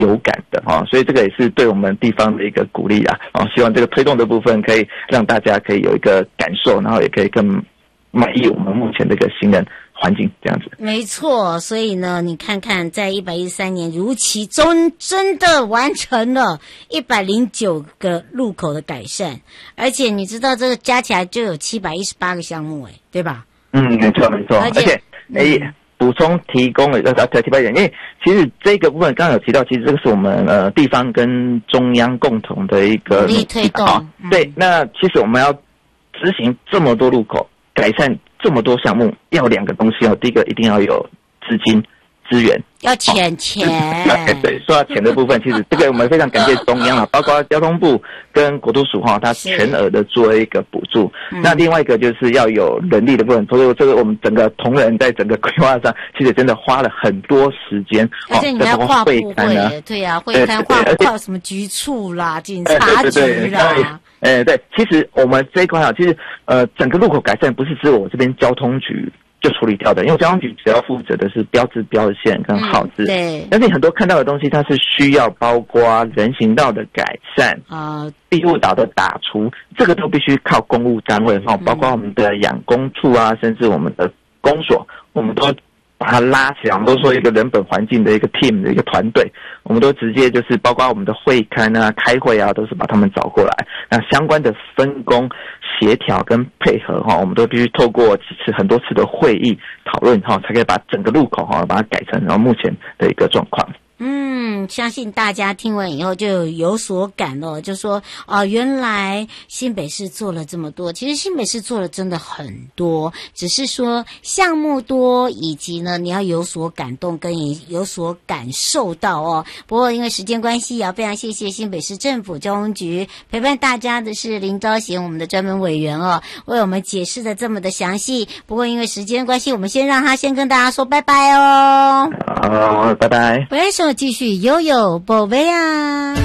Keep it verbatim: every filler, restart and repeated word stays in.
有感的哈、哦，所以这个也是对我们地方的一个鼓励啊，哦，希望这个推动的部分可以让大家可以有一个感受，然后也可以更满意我们目前这个行人环境这样子。 没错，所以呢，你看看，在一百一十三年如期中真的完成了一百零九个路口的改善，而且你知道这个加起来就有七百一十八个项目，哎，对吧？ 嗯，没错没错，而且诶。嗯补充提供了呃提拔一点，因为其实这个部分刚刚有提到，其实这个是我们呃地方跟中央共同的一个努力推动、 啊嗯。对，那其实我们要执行这么多路口，改善这么多项目，要两个东西哦。第一个一定要有资金资源， 要钱钱。 哦、对，说到钱的部分，其实这个我们非常感谢中央啊，包括交通部跟国土署哈，它全额的做一个补助。那另外一个就是要有人力的部分，所以这个我们整个同仁在整个规划上，其实真的花了很多时间。 而且你们要跨部会， 啊、 对呀、啊，会刊跨跨什么局处啦、警察局啦。 呃，对，其实我们这一块啊，其实呃，整个路口改善不是只有我这边交通局就处理掉的，因为交通局只要负责的是标志、标线跟号志、嗯， 对。 但是很多看到的东西，它是需要包括人行道的改善啊、呃，庇护岛的打除，这个都必须靠公务单位哈，包括我们的养工处啊，甚至我们的公所，我们都把它拉起来，我们都说一个人本环境的一个 team 的一个团队，我们都直接就是包括我们的会刊啊、开会啊，都是把他们找过来。那相关的分工、协调跟配合哈，我们都必须透过几次、很多次的会议讨论哈，才可以把整个路口哈把它改成然后目前的一个状况。 嗯，相信大家听完以后就有所感了，就说哦、呃，原来新北市做了这么多，其实新北市做了真的很多，只是说项目多，以及呢你要有所感动跟有所感受到哦。不过因为时间关系，也要非常谢谢新北市政府交通局陪伴大家的是林昭贤我们的专门委员哦，为我们解释的这么的详细。不过因为时间关系，我们先让他先跟大家说拜拜哦。 好，拜拜。 回来时候继续悠悠宝贝啊。